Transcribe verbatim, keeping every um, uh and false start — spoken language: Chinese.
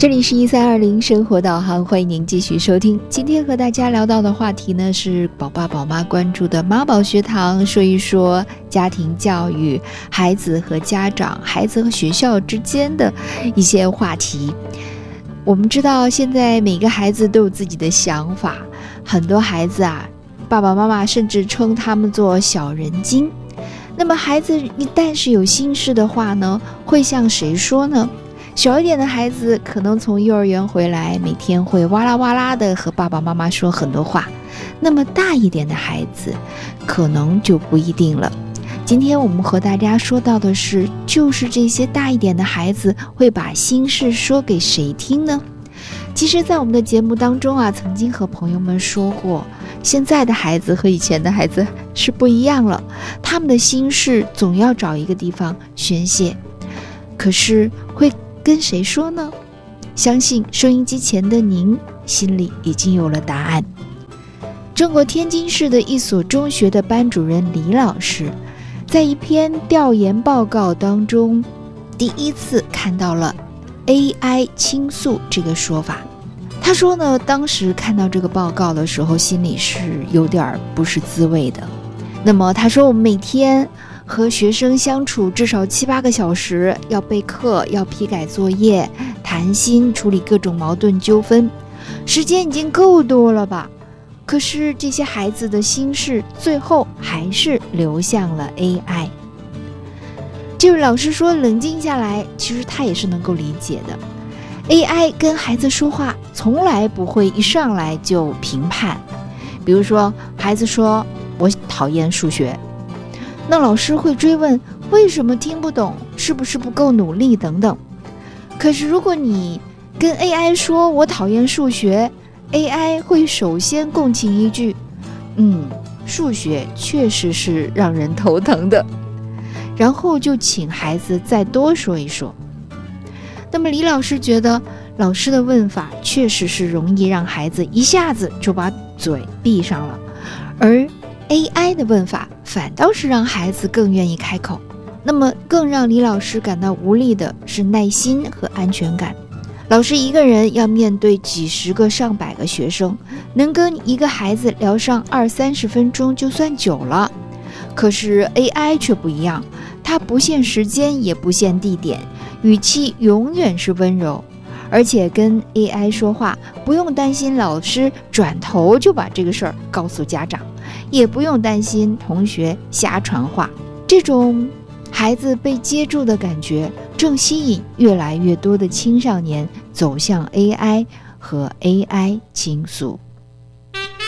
这里是一三二零生活导航，欢迎您继续收听。今天和大家聊到的话题呢，是宝爸宝妈关注的妈宝学堂，说一说家庭教育、孩子和家长、孩子和学校之间的一些话题。我们知道现在每个孩子都有自己的想法，很多孩子啊，爸爸妈妈甚至称他们做小人精。那么孩子一旦是有心事的话呢，会向谁说呢？小一点的孩子可能从幼儿园回来，每天会哇啦哇啦的和爸爸妈妈说很多话。那么大一点的孩子可能就不一定了。今天我们和大家说到的是，就是这些大一点的孩子会把心事说给谁听呢？其实在我们的节目当中啊，曾经和朋友们说过，现在的孩子和以前的孩子是不一样了，他们的心事总要找一个地方宣泄，可是会跟谁说呢？相信收音机前的您心里已经有了答案。中国天津市的一所中学的班主任李老师，在一篇调研报告当中，第一次看到了 A I 倾诉这个说法。他说呢，当时看到这个报告的时候，心里是有点不是滋味的。那么他说，我们每天和学生相处至少七八个小时，要备课，要批改作业，谈心，处理各种矛盾纠纷，时间已经够多了吧？可是这些孩子的心事最后还是流向了 A I。 这位老师说，冷静下来，其实他也是能够理解的。 A I 跟孩子说话从来不会一上来就评判，比如说孩子说我讨厌数学，那老师会追问为什么听不懂，是不是不够努力等等。可是如果你跟 A I 说我讨厌数学， A I 会首先共情一句，嗯，数学确实是让人头疼的，然后就请孩子再多说一说。那么李老师觉得，老师的问法确实是容易让孩子一下子就把嘴闭上了，而 A I 的问法反倒是让孩子更愿意开口。那么更让李老师感到无力的是耐心和安全感。老师一个人要面对几十个上百个学生，能跟一个孩子聊上二三十分钟就算久了。可是 A I 却不一样，它不限时间也不限地点，语气永远是温柔，而且跟 A I 说话不用担心老师转头就把这个事儿告诉家长，也不用担心同学瞎传话。这种孩子被接住的感觉，正吸引越来越多的青少年走向 A I 和 A I 倾诉。